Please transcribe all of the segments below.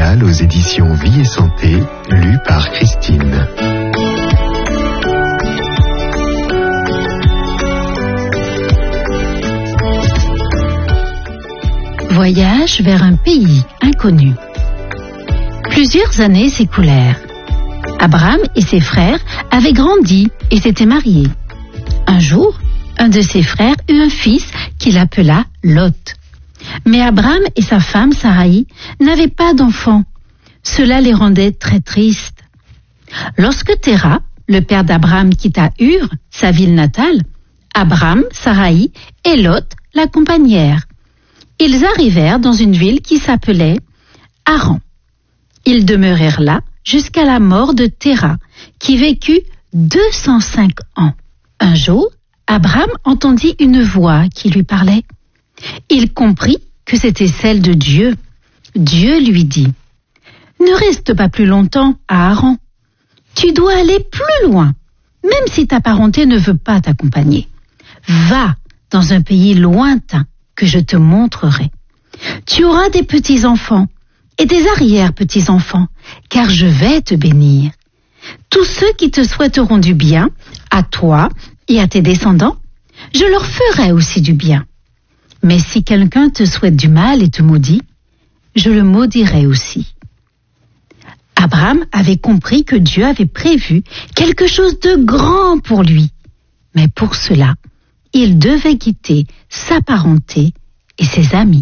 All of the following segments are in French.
Natal aux éditions Vie et Santé, lu par Christine. Voyage vers un pays inconnu. Plusieurs années s'écoulèrent. Abraham et ses frères avaient grandi et s'étaient mariés. Un jour, un de ses frères eut un fils qu'il appela Lot. Mais Abraham et sa femme Saraï n'avaient pas d'enfants. Cela les rendait très tristes. Lorsque Téra, le père d'Abraham, quitta Ur, sa ville natale, Abraham, Saraï et Lot l'accompagnèrent. Ils arrivèrent dans une ville qui s'appelait Haran. Ils demeurèrent là jusqu'à la mort de Téra, qui vécut 205 ans. Un jour, Abraham entendit une voix qui lui parlait. Il comprit que c'était celle de Dieu. Dieu lui dit : « Ne reste pas plus longtemps à Haran. Tu dois aller plus loin, même si ta parenté ne veut pas t'accompagner. Va dans un pays lointain que je te montrerai. Tu auras des petits-enfants et des arrière-petits-enfants, car je vais te bénir. Tous ceux qui te souhaiteront du bien, à toi et à tes descendants, je leur ferai aussi du bien. Mais si quelqu'un te souhaite du mal et te maudit, je le maudirai aussi. » Abraham avait compris que Dieu avait prévu quelque chose de grand pour lui. Mais pour cela, il devait quitter sa parenté et ses amis.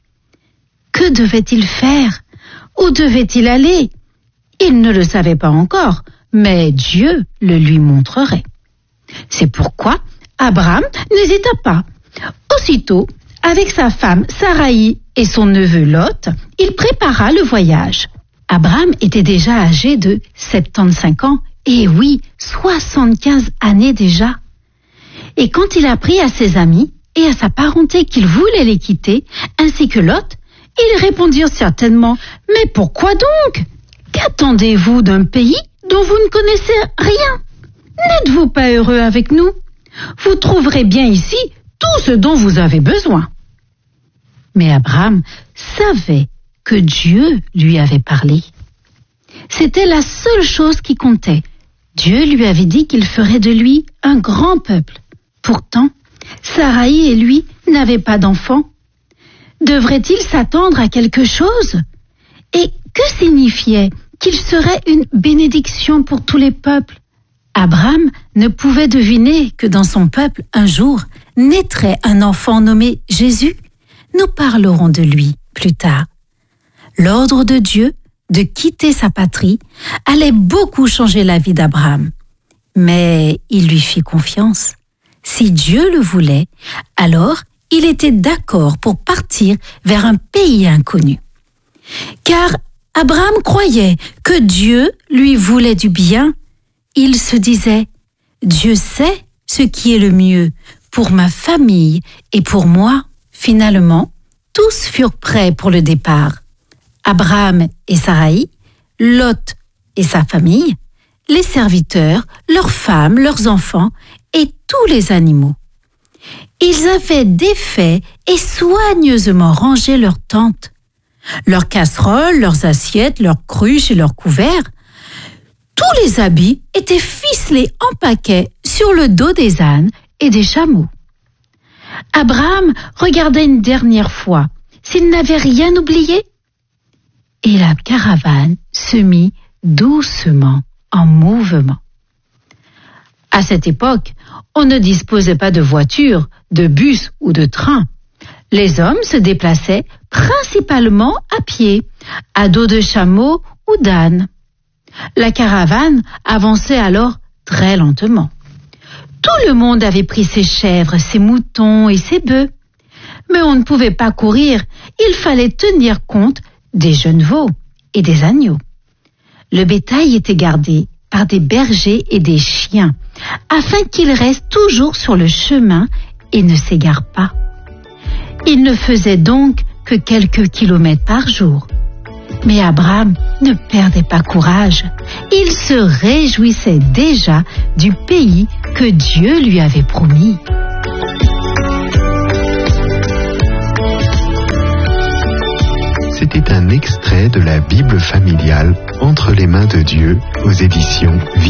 Que devait-il faire? Où devait-il aller? Il ne le savait pas encore, mais Dieu le lui montrerait. C'est pourquoi Abraham n'hésita pas. Aussitôt, avec sa femme Saraï et son neveu Lot, il prépara le voyage. Abraham était déjà âgé de 75 ans, et oui, 75 années déjà. Et quand il apprit à ses amis et à sa parenté qu'il voulait les quitter, ainsi que Lot, ils répondirent certainement : « Mais pourquoi donc? Qu'attendez-vous d'un pays dont vous ne connaissez rien? N'êtes-vous pas heureux avec nous? Vous trouverez bien ici tout ce dont vous avez besoin. » Mais Abraham savait que Dieu lui avait parlé. C'était la seule chose qui comptait. Dieu lui avait dit qu'il ferait de lui un grand peuple. Pourtant, Saraï et lui n'avaient pas d'enfants. Devrait-il s'attendre à quelque chose? Et que signifiait qu'il serait une bénédiction pour tous les peuples? Abraham ne pouvait deviner que dans son peuple, un jour, naîtrait un enfant nommé Jésus. Nous parlerons de lui plus tard. L'ordre de Dieu de quitter sa patrie allait beaucoup changer la vie d'Abraham. Mais il lui fit confiance. Si Dieu le voulait, alors il était d'accord pour partir vers un pays inconnu. Car Abraham croyait que Dieu lui voulait du bien. Il se disait : Dieu sait ce qui est le mieux pour ma famille et pour moi. Finalement, tous furent prêts pour le départ. Abraham et Saraï, Lot et sa famille, les serviteurs, leurs femmes, leurs enfants et tous les animaux. Ils avaient défait et soigneusement rangé leurs tentes, leurs casseroles, leurs assiettes, leurs cruches et leurs couverts. Tous les habits étaient ficelés en paquets sur le dos des ânes et des chameaux. Abraham regardait une dernière fois s'il n'avait rien oublié. Et la caravane se mit doucement en mouvement. À cette époque, on ne disposait pas de voitures, de bus ou de trains. Les hommes se déplaçaient principalement à pied, à dos de chameau ou d'âne. La caravane avançait alors très lentement. Tout le monde avait pris ses chèvres, ses moutons et ses bœufs. Mais on ne pouvait pas courir, il fallait tenir compte des jeunes veaux et des agneaux. Le bétail était gardé par des bergers et des chiens, afin qu'ils restent toujours sur le chemin et ne s'égarent pas. Il ne faisait donc que quelques kilomètres par jour. Mais Abraham ne perdait pas courage. Il se réjouissait déjà du pays que Dieu lui avait promis. C'était un extrait de la Bible familiale Entre les mains de Dieu aux éditions